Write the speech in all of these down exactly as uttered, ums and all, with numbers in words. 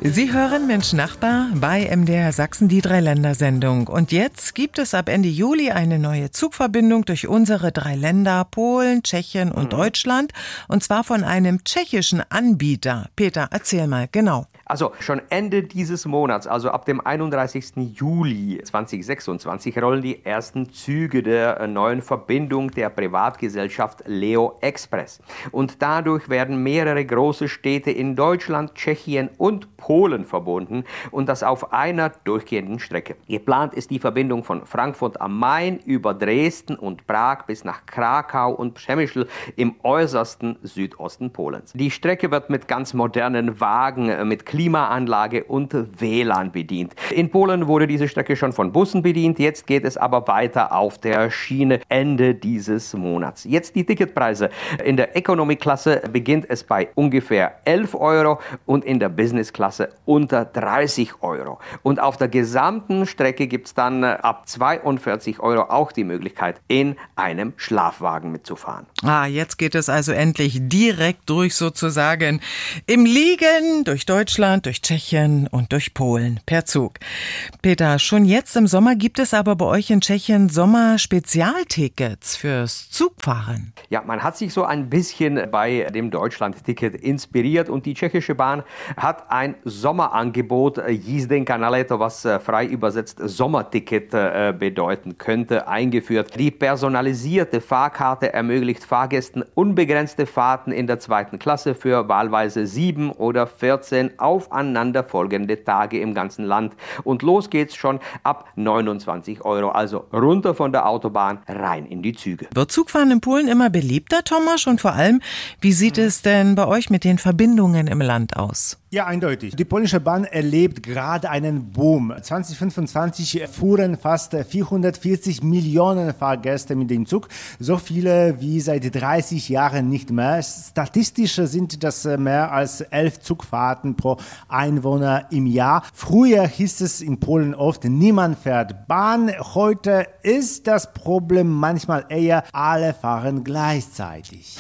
Sie hören Mensch Nachbar bei M D R Sachsen, die Dreiländersendung. Und jetzt gibt es ab Ende Juli eine neue Zugverbindung durch unsere drei Länder, Polen, Tschechien und mhm. Deutschland. Und zwar von einem tschechischen Anbieter. Peter, erzähl mal, genau. Also schon Ende dieses Monats, also ab dem einunddreißigsten Juli zweitausendsechsundzwanzig, rollen die ersten Züge der neuen Verbindung der Privatgesellschaft Leo Express. Und dadurch werden mehrere große Städte in Deutschland, Tschechien und Polen verbunden und das auf einer durchgehenden Strecke. Geplant ist die Verbindung von Frankfurt am Main über Dresden und Prag bis nach Krakau und Przemyśl im äußersten Südosten Polens. Die Strecke wird mit ganz modernen Wagen, mit Klimaanlage und W L A N bedient. In Polen wurde diese Strecke schon von Bussen bedient, jetzt geht es aber weiter auf der Schiene Ende dieses Monats. Jetzt die Ticketpreise. In der Economy-Klasse beginnt es bei ungefähr elf Euro und in der Business-Klasse unter dreißig Euro. Und auf der gesamten Strecke gibt es dann ab zweiundvierzig Euro auch die Möglichkeit, in einem Schlafwagen mitzufahren. Ah, jetzt geht es also endlich direkt durch sozusagen im Liegen durch Deutschland, durch Tschechien und durch Polen per Zug. Peter, schon jetzt im Sommer gibt es aber bei euch in Tschechien Sommer-Spezialtickets fürs Zugfahren. Ja, man hat sich so ein bisschen bei dem Deutschland-Ticket inspiriert und die tschechische Bahn hat ein Sommerangebot, Jízdenka na léto, was frei übersetzt Sommerticket bedeuten könnte, eingeführt. Die personalisierte Fahrkarte ermöglicht Fahrgästen unbegrenzte Fahrten in der zweiten Klasse für wahlweise sieben oder vierzehn aufeinanderfolgende Tage im ganzen Land. Und los geht's schon ab neunundzwanzig Euro, also runter von der Autobahn, rein in die Züge. Wird Zugfahren in Polen immer beliebter, Thomas? Und vor allem, wie sieht es denn bei euch mit den Verbindungen im Land aus? Ja, eindeutig. Die polnische Bahn erlebt gerade einen Boom. zwanzig fünfundzwanzig fuhren fast vierhundertvierzig Millionen Fahrgäste mit dem Zug. So viele wie seit dreißig Jahren nicht mehr. Statistisch sind das mehr als elf Zugfahrten pro Einwohner im Jahr. Früher hieß es in Polen oft, niemand fährt Bahn. Heute ist das Problem manchmal eher, alle fahren gleichzeitig.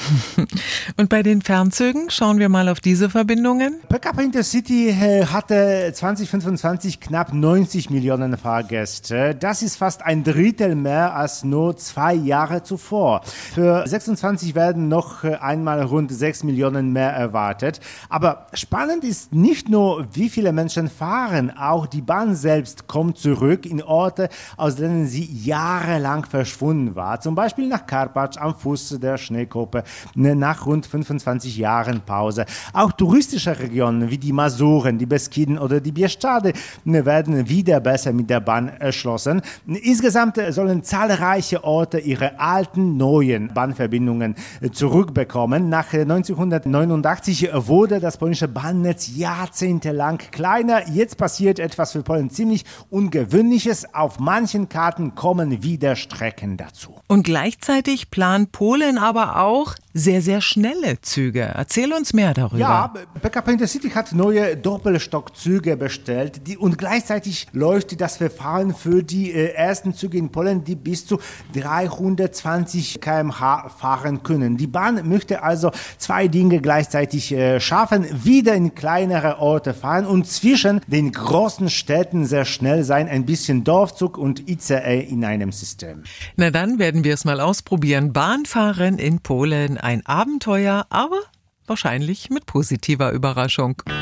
Und bei den Fernzügen schauen wir mal auf diese Verbindungen. P K P Intercity hatte zwanzig fünfundzwanzig knapp neunzig Millionen Fahrgäste. Das ist fast ein Drittel mehr als nur zwei Jahre zuvor. Für sechsundzwanzig werden noch einmal rund sechs Millionen mehr erwartet. Aber spannend ist nicht nur, wie viele Menschen fahren, auch die Bahn selbst kommt zurück in Orte, aus denen sie jahrelang verschwunden war. Zum Beispiel nach Karpacz am Fuß der Schneekuppe nach rund fünfundzwanzig Jahren Pause. Auch touristische Regionen wie die Masuren, die Beskiden oder die Bieszczady werden wieder besser mit der Bahn erschlossen. Insgesamt sollen zahlreiche Orte ihre alten, neuen Bahnverbindungen zurückbekommen. Nach neunzehnhundertneunundachtzig wurde das polnische Bahnnetz jahrzehntelang kleiner. Jetzt passiert etwas für Polen ziemlich Ungewöhnliches. Auf manchen Karten kommen wieder Strecken dazu. Und gleichzeitig plant Polen aber auch sehr, sehr schnelle Züge. Erzähl uns mehr darüber. Ja, P K P Intercity hat neue Doppelstockzüge bestellt die, und gleichzeitig läuft das Verfahren für die äh, ersten Züge in Polen, die bis zu dreihundertzwanzig Kilometer pro Stunde fahren können. Die Bahn möchte also zwei Dinge gleichzeitig äh, schaffen, wieder in kleinere Orte fahren und zwischen den großen Städten sehr schnell sein, ein bisschen Dorfzug und I C E in einem System. Na dann werden wir es mal ausprobieren. Bahnfahren in Polen, ein Abenteuer, aber wahrscheinlich mit positiver Überraschung.